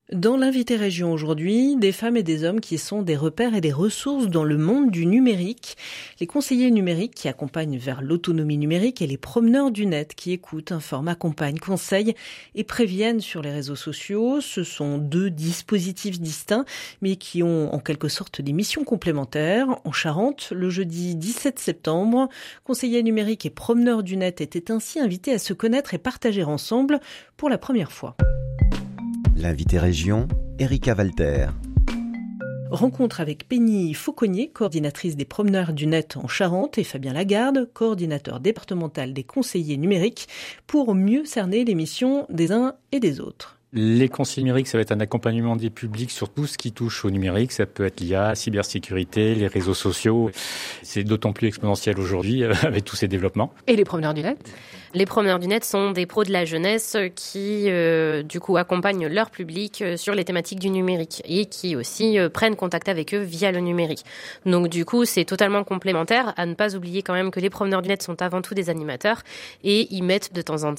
Dans l'invité région aujourd'hui, des femmes et des hommes qui sont des repères et des ressources dans le monde du numérique. Les conseillers numériques qui accompagnent vers l'autonomie numérique et les promeneurs du net qui écoutent, informent, accompagnent, conseillent et préviennent sur les réseaux sociaux. Ce sont deux dispositifs distincts mais qui ont en quelque sorte des missions complémentaires. En Charente, le jeudi 17 septembre, conseillers numériques et promeneurs du net étaient ainsi invités à se connaître et partager ensemble pour la première fois. L'invité région, Erika Walter. Rencontre avec Penny Fauconnier, coordinatrice des promeneurs du net en Charente, et Fabien Lagarde, coordinateur départemental des conseillers numériques, pour mieux cerner les missions des uns et des autres. Les conseillers numériques, ça va être un accompagnement des publics sur tout ce qui touche au numérique. Ça peut être l'IA, la cybersécurité, les réseaux sociaux. C'est d'autant plus exponentiel aujourd'hui avec tous ces développements. Et les promeneurs du net ? Les promeneurs du net sont des pros de la jeunesse qui, du coup, accompagnent leur public sur les thématiques du numérique et qui aussi prennent contact avec eux via le numérique. Donc, du coup, c'est totalement complémentaire. À ne pas oublier quand même que les promeneurs du net sont avant tout des animateurs et ils mettent de temps en